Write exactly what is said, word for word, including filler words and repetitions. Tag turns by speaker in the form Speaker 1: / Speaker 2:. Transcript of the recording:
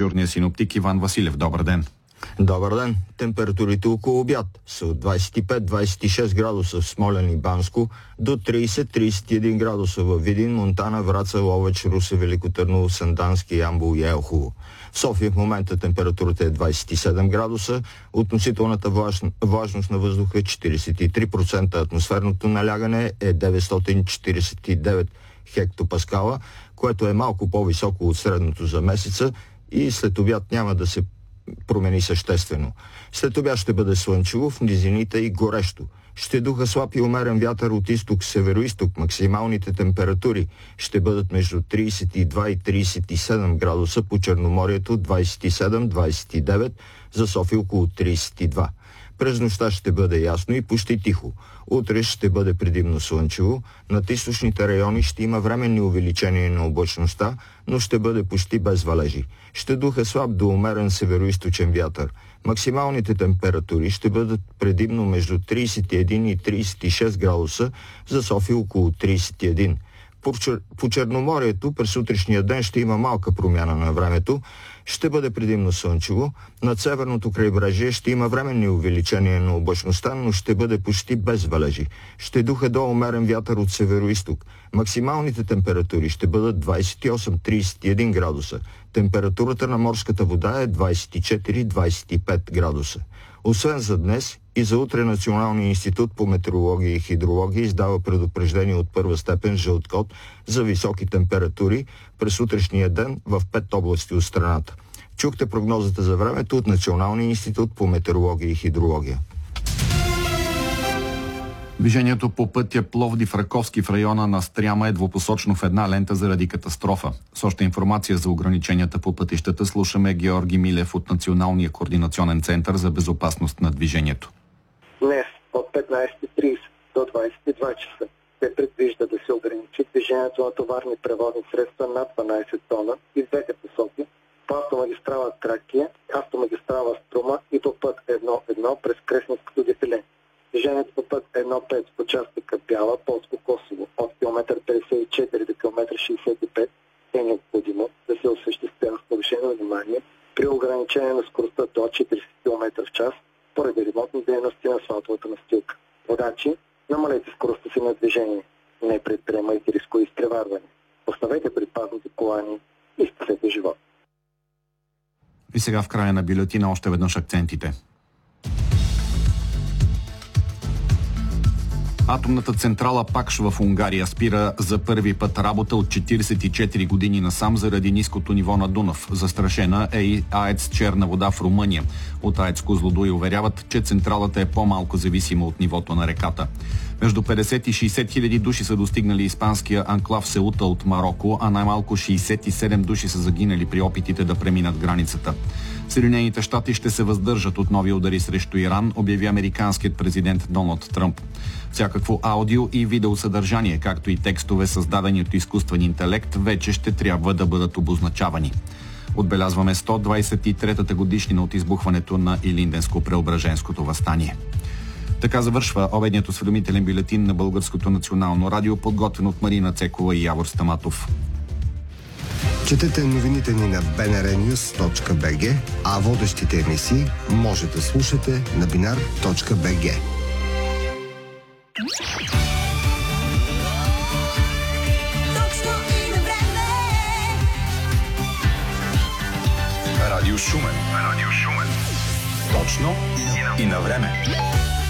Speaker 1: дежурния синоптик Иван Василев. Добър ден!
Speaker 2: Добър ден! Температурите около обяд са от двадесет и пет до двадесет и шест градуса в Смолян и Банско до тридесет до тридесет и един градуса в Видин, Монтана, Враца, Ловеч, Русе, Велико Търново, Сандански, Ямбол и Елхово. В София в момента температурата е двадесет и седем градуса, относителната влажност на въздуха е четиридесет и три процента, атмосферното налягане е деветстотин четиридесет и девет хектопаскала, което е малко по-високо от средното за месеца и след обяд няма да се промени съществено. След обяд ще бъде слънчево, в низините и горещо. Ще духа слаб и умерен вятър от изток-североизток. Максималните температури ще бъдат между тридесет и два и тридесет и седем градуса, по Черноморието двадесет и седем до двадесет и девет, за София около тридесет и два. През нощта ще бъде ясно и почти тихо. Утре ще бъде предимно слънчево. Над източните райони ще има временни увеличения на облачността, но ще бъде почти без валежи. Ще духа слаб до умерен североизточен вятър. Максималните температури ще бъдат предимно между тридесет и един и тридесет и шест градуса, за София около тридесет и един. По, Чер... по Черноморието през утрешния ден ще има малка промяна на времето. Ще бъде предимно слънчево. Над северното крайбрежие ще има временни увеличения на облачността, но ще бъде почти без валежи. Ще духа до умерен вятър от североизток. Максималните температури ще бъдат двадесет и осем до тридесет и един градуса. Температурата на морската вода е двадесет и четири до двадесет и пет градуса. Освен за днес, и за утре Националният институт по метеорология и хидрология издава предупреждение от първа степен жълт код за високи температури през утрешния ден в пет области от страната. Чухте прогнозата за времето от Националния институт по метеорология и хидрология.
Speaker 1: Движението по пътя Пловдив-Раковски в района на Стряма е двупосочно в една лента заради катастрофа. С още информация за ограниченията по пътищата слушаме Георги Милев от Националния координационен център за безопасност на движението.
Speaker 3: Днес от петнадесет и тридесет до двадесет и два часа се предвижда да се ограничи движението на товарни превозни средства над дванадесет тона и в двете посоки по автомагистрала Тракия, автомагистрала Струма и по път едно едно през Кресненското дефиле. Движението по път едно пет в участъка Бяла, Полско Косово от километър петдесет и четири до километър шестдесет и пет е необходимо да се осъществява с повишено внимание при ограничение на скоростта до четиридесет километра в час поради ремонтни дейности на асфалтовата настилка. Водачи, намалете скоростта си на движение. Не предприемайте рискови изпреварвания. Поставете предпазните колани и спасете живот.
Speaker 1: И сега в края на бюлетина още веднъж акцентите. Атомната централа Пакш в Унгария спира за първи път работа от четиридесет и четири години насам заради ниското ниво на Дунав. Застрашена е и АЕЦ Черна вода в Румъния. От АЕЦ Козлодуй уверяват, че централата е по-малко зависима от нивото на реката. Между петдесет и шейсет хиляди души са достигнали испанския анклав Сеута от Мароко, а най-малко шейсет и седем души са загинали при опитите да преминат границата. Съединените щати ще се въздържат от нови удари срещу Иран, обяви американският президент Доналд Тръмп. Всякакво аудио и видеосъдържание, както и текстове, създадени от изкуствен интелект, вече ще трябва да бъдат обозначавани. Отбелязваме сто двадесет и третата годишнина от избухването на Илинденско-Преображенското въстание. Така завършва обедният осведомителен бюлетин на Българското национално радио, подготвен от Марина Цекова и Явор Стаматов.
Speaker 4: Четете новините ни на би ен ар нюз точка би джи, а водещите емисии може да слушате на бинар точка би джи.
Speaker 5: Радио Шумен. Радио Шумен. Точно и на време.